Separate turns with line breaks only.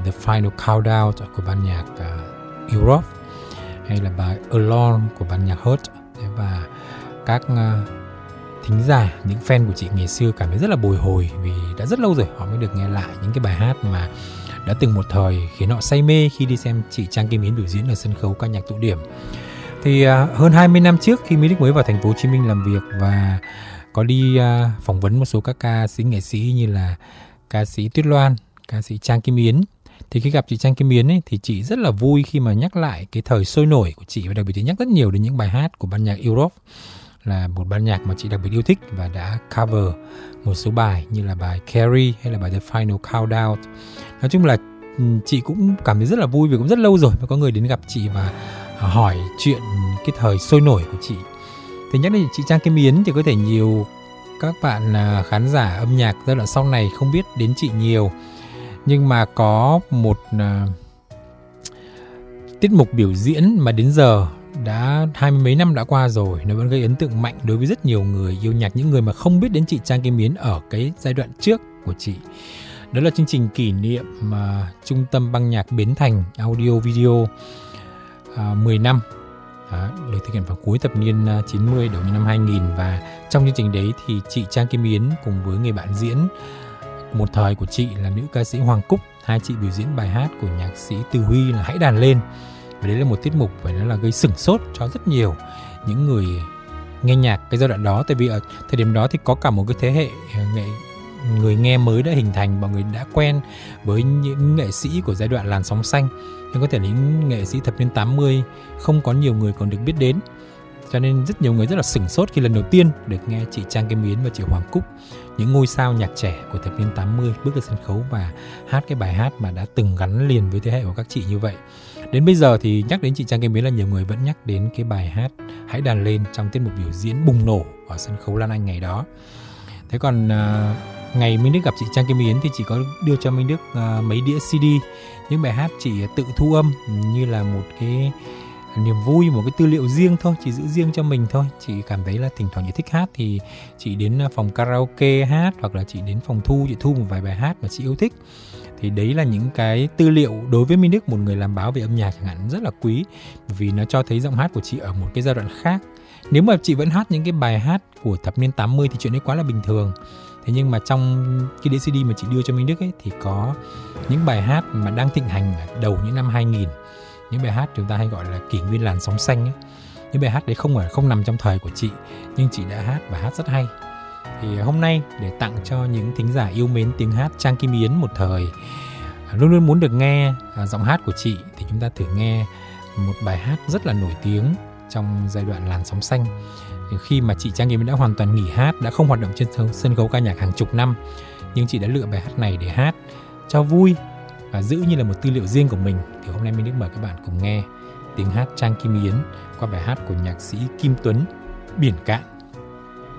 The Final Countdown của ban nhạc Europe, hay là bài Alone của ban nhạc Hurt. Và các thính giả, những fan của chị ngày xưa cảm thấy rất là bồi hồi vì đã rất lâu rồi họ mới được nghe lại những cái bài hát mà đã từng một thời khiến họ say mê khi đi xem chị Trang Kim Yến biểu diễn ở sân khấu ca nhạc Tụ Điểm. Thì hơn 20 năm trước khi Mỹ Đức mới vào thành phố Hồ Chí Minh làm việc và có đi phỏng vấn một số các ca sĩ nghệ sĩ như là ca sĩ Tuyết Loan, ca sĩ Trang Kim Yến, thì khi gặp chị Trang Kim Yến ấy, thì chị rất là vui khi mà nhắc lại cái thời sôi nổi của chị, và đặc biệt thì nhắc rất nhiều đến những bài hát của ban nhạc Europe, là một ban nhạc mà chị đặc biệt yêu thích và đã cover một số bài như là bài Carrie hay là bài The Final Countdown. Nói chung là chị cũng cảm thấy rất là vui vì cũng rất lâu rồi mới có người đến gặp chị và hỏi chuyện cái thời sôi nổi của chị. Thì nhắc đến chị Trang Kim Yến thì có thể nhiều các bạn khán giả âm nhạc giai đoạn sau này không biết đến chị nhiều, nhưng mà có một tiết mục biểu diễn mà đến giờ đã 20 mấy năm đã qua rồi, nó vẫn gây ấn tượng mạnh đối với rất nhiều người yêu nhạc, những người mà không biết đến chị Trang Kim Yến ở cái giai đoạn trước của chị. Đó là chương trình kỷ niệm Trung tâm băng nhạc Bến Thành Audio Video 10 năm, được thực hiện vào cuối thập niên 90 đầu năm 2000. Và trong chương trình đấy thì chị Trang Kim Yến cùng với người bạn diễn một thời của chị là nữ ca sĩ Hoàng Cúc, hai chị biểu diễn bài hát của nhạc sĩ Từ Huy là Hãy Đàn Lên. Và đấy là một tiết mục phải nói là gây sửng sốt cho rất nhiều những người nghe nhạc cái giai đoạn đó. Tại vì ở thời điểm đó thì có cả một cái thế hệ người nghe mới đã hình thành, mọi người đã quen với những nghệ sĩ của giai đoạn làn sóng xanh, nhưng có thể những nghệ sĩ thập niên 80 không có nhiều người còn được biết đến. Cho nên rất nhiều người rất là sửng sốt khi lần đầu tiên được nghe chị Trang Kim Yến và chị Hoàng Cúc, những ngôi sao nhạc trẻ của thập niên 80 bước lên sân khấu và hát cái bài hát mà đã từng gắn liền với thế hệ của các chị như vậy. Đến bây giờ thì nhắc đến chị Trang Kim Yến là nhiều người vẫn nhắc đến cái bài hát Hãy Đàn Lên trong tiết mục biểu diễn bùng nổ ở sân khấu Lan Anh ngày đó. Thế còn ngày Minh Đức gặp chị Trang Kim Yến thì chị có đưa cho Minh Đức mấy đĩa CD, những bài hát chị tự thu âm như là một cái niềm vui, một cái tư liệu riêng thôi, chị giữ riêng cho mình thôi. Chị cảm thấy là thỉnh thoảng chị thích hát thì chị đến phòng karaoke hát, hoặc là chị đến phòng thu, chị thu một vài bài hát mà chị yêu thích. Thì đấy là những cái tư liệu đối với Minh Đức, một người làm báo về âm nhạc chẳng hạn, rất là quý, vì nó cho thấy giọng hát của chị ở một cái giai đoạn khác. Nếu mà chị vẫn hát những cái bài hát của thập niên 80 thì chuyện đấy quá là bình thường. Thế nhưng mà trong cái đĩa CD mà chị đưa cho Minh Đức ấy thì có những bài hát mà đang thịnh hành ở đầu những năm 2000, những bài hát chúng ta hay gọi là kỷ nguyên làn sóng xanh ấy. Những bài hát đấy không nằm trong thời của chị, nhưng chị đã hát và hát rất hay. Thì hôm nay để tặng cho những thính giả yêu mến tiếng hát Trang Kim Yến một thời, luôn luôn muốn được nghe giọng hát của chị, thì chúng ta thử nghe một bài hát rất là nổi tiếng trong giai đoạn làn sóng xanh. Khi mà chị Trang Kim Yến đã hoàn toàn nghỉ hát, đã không hoạt động trên sân khấu ca nhạc hàng chục năm, nhưng chị đã lựa bài hát này để hát cho vui và giữ như là một tư liệu riêng của mình. Thì hôm nay Minh Đức mời các bạn cùng nghe tiếng hát Trang Kim Yến qua bài hát của nhạc sĩ Kim Tuấn, Biển Cạn.